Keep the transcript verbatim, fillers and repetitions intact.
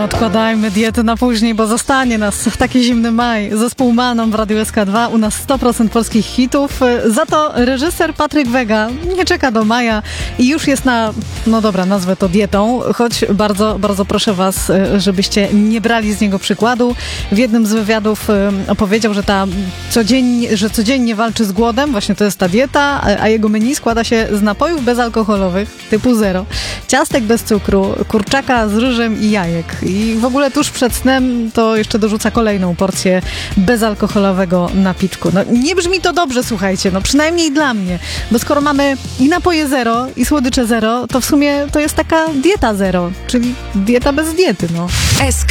nie odkładajmy diety na później, bo zostanie nas w taki zimny maj. Zespół Manon w Radiu S K dwa, u nas sto procent polskich hitów. Za to reżyser Patryk Wega nie czeka do maja i już jest na, no dobra, nazwę to dietą, choć bardzo, bardzo proszę was, żebyście nie brali z niego przykładu. W jednym z wywiadów opowiedział, że ta codziennie, że codziennie walczy z głodem, właśnie to jest ta dieta, a jego menu składa się z napojów bezalkoholowych typu zero, ciastek bez cukru, kurczaka z ryżem i jajek. I w ogóle tuż przed snem to jeszcze dorzuca kolejną porcję bezalkoholowego napiczku. No nie brzmi to dobrze, słuchajcie, no przynajmniej dla mnie, bo skoro mamy i napoje zero, i słodycze zero, to w sumie to jest taka dieta zero, czyli dieta bez diety, no. S